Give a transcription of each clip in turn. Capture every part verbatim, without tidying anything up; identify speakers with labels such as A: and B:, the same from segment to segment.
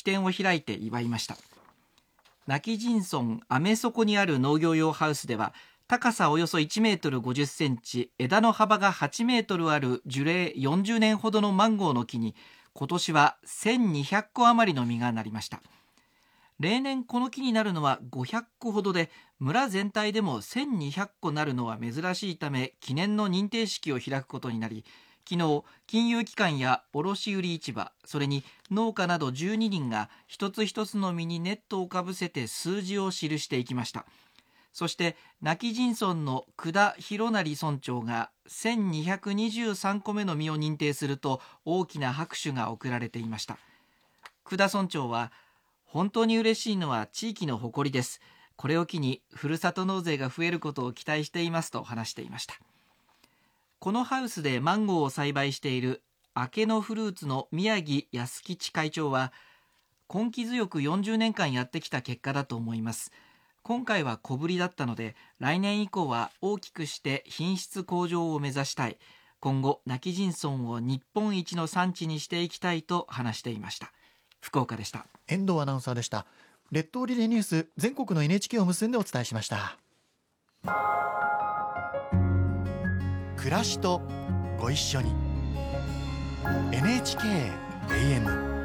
A: 典を開いて祝いました。今帰仁村アメ底にある農業用ハウスでは、高さおよそいちメートルごじゅっセンチ、枝の幅がはちメートルある樹齢よんじゅうねんほどのマンゴーの木に今年はせんにひゃっこ余りの実がなりました。例年この木になるのはごひゃっこほどで、村全体でもせんにひゃっこなるのは珍しいため、記念の認定式を開くことになり、昨日金融機関や卸売市場、それに農家などじゅうににんが一つ一つの実にネットをかぶせて数字を記していきました。そして今帰仁村の久田博成村長がせんにひゃくにじゅうさんこめの実を認定すると、大きな拍手が送られていました。久田村長は、本当に嬉しいのは地域の誇りです。これを機にふるさと納税が増えることを期待していますと話していました。このハウスでマンゴーを栽培している明けのフルーツの宮城康吉会長は、根気強くよんじゅうねんかんやってきた結果だと思います。今回は小ぶりだったので、来年以降は大きくして品質向上を目指したい。今後今帰仁村を日本一の産地にしていきたいと話していました。福岡でした。
B: 遠藤アナウンサーでした。列島リレーニュース、全国の エヌエイチケー を結んでお伝えしました。暮らしとご一緒に エヌエイチケー エーエム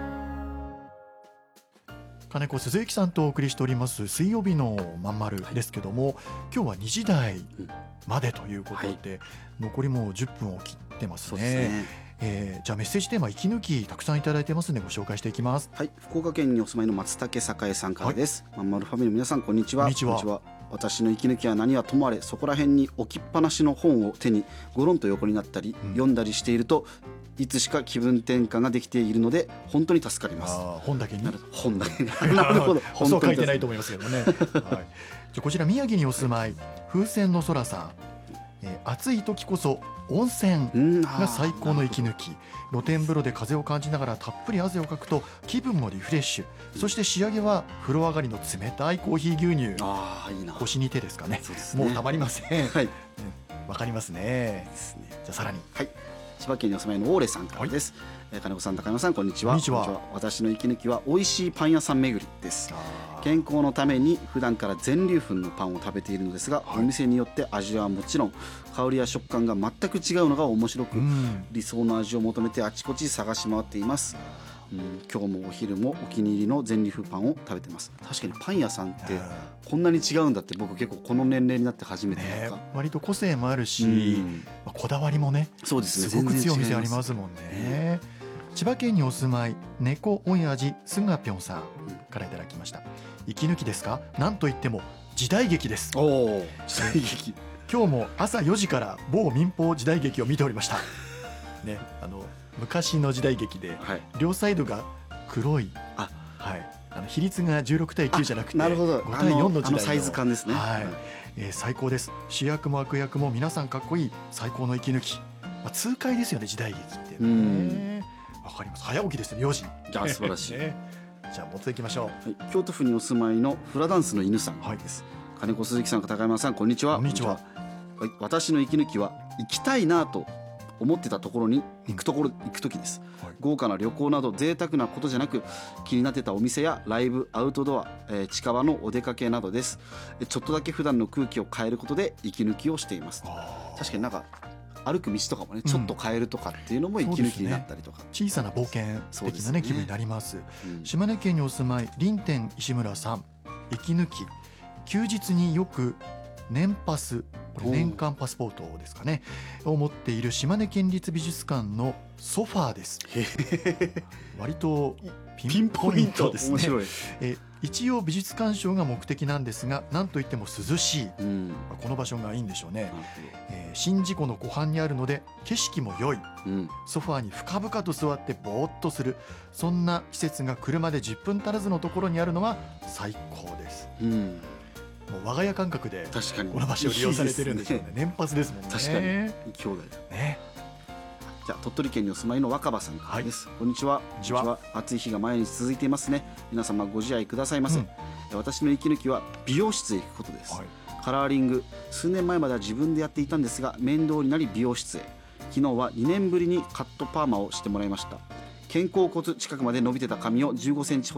B: 金子鈴之さんとお送りしております水曜日のまんまるですけども、今日はにじ台までということで、はい、残りもうじゅっぷんを切ってますね。そうですね。えー、じゃあメッセージテーマ息抜きたくさんいただいてますのでご紹介していきます。
C: はい、福岡県にお住まいの松竹栄さんからです。はい、まんまるファミリーの皆さん、こんにちは。
B: こんにちは。
C: こんにちは。私の息抜きは何はともあれ、そこら辺に置きっぱなしの本を手にゴロンと横になったり、うん、読んだりしていると、いつしか気分転換ができているので本当に助かります。
B: あ、本だけに
C: 本だけになるほど
B: そう書いてないと思いますけどね。はい、じゃあこちら宮城にお住まい、風船の空さん、えー、暑い時こそ温泉が最高の息抜き。露天風呂で風を感じながらたっぷり汗をかくと気分もリフレッシュ、そして仕上げは風呂上がりの冷たいコーヒー牛乳。
C: あー、いいな。
B: 腰に手ですかね。
C: そうですね、
B: もうたまりません。
C: はい、
B: わかりますね。
C: ですね。
B: じゃあさらに、
C: はい、千葉県にお住まいのオーレさんからです。はい、金子さん、高山さん、こんにちは。
B: こんにちは。
C: 私の息抜きは美味しいパン屋さん巡りです。健康のために普段から全粒粉のパンを食べているのですが、はい、お店によって味はもちろん香りや食感が全く違うのが面白く、うん、理想の味を求めてあちこち探し回っています。うん、今日もお昼もお気に入りの全粒粉パンを食べてます。確かにパン屋さんってこんなに違うんだって、僕結構この年齢になって初めてなんか、ね、
B: 割と個性もあるし、うん、こだわりもね、
C: そうですね、
B: すごく強いお店ありますもんね。千葉県にお住まい、猫おやじすがぴょんさんからいただきました。息抜きですか？なんといっても時代劇です。
C: お時代劇。
B: 今日も朝よじから某民放時代劇を見ておりました。ね、あの昔の時代劇で、はい、両サイドが黒い、あ、はい、あの比率がじゅうろくたいきゅうじゃなくて
C: なるほど、
B: ごたいよんの時代の、
C: あのサイズ感ですね。
B: はい、えー、最高です。主役も悪役も皆さんかっこいい、最高の息抜き。まあ、痛快ですよね、時代劇ってね。わかります。早起きですね、よじ。
C: じゃあ素晴らしい。
B: ね、じゃあもっといきましょう。
C: はい、京都府にお住まいのフラダンスの犬さんです。はい、金子鈴木さん、高山さん、こんにちは。
B: こんにちは。
C: はい、私の息抜きは行きたいなと思ってたところに行くところ、行く時です。はい、豪華な旅行など贅沢なことじゃなく、気になってたお店やライブ、アウトドア、えー、近場のお出かけなどです。ちょっとだけ普段の空気を変えることで息抜きをしています。確かになんか歩く道とかもね、ちょっと変えるとかっていうのも息抜きになったりとか、うんね、
B: 小さな冒険的な、ね、気分になります。うん、島根県にお住まい、林天石村さん、息抜き、休日によく年パス、これ年間パスポートですかね、を持っている島根県立美術館のソファーです。割とピンポイントですね。面白い。え一応美術鑑賞が目的なんですが、なんといっても涼しい、うん、この場所がいいんでしょうね。えー、宍道湖の湖畔にあるので景色も良い、うん、ソファーに深々と座ってぼーっとする、そんな施設が車でじゅっぷん足らずのところにあるのは最高です。うん、もう我が家感覚でこの場所を利用されてるんでしょうね。いいですね。年パスですもんね。
C: 確かに兄弟だね。じゃあ鳥取県にお住まいの若葉さんからです。はい、こんにちは。こんにちは。暑い日が毎日続いていますね。皆様ご自愛くださいませ。うん、私の息抜きは美容室へ行くことです。はい、カラーリング、数年前までは自分でやっていたんですが、面倒になり美容室へ。昨日はにねんぶりにカットパーマをしてもらいました。肩甲骨近くまで伸びてた髪をじゅうごセンチほど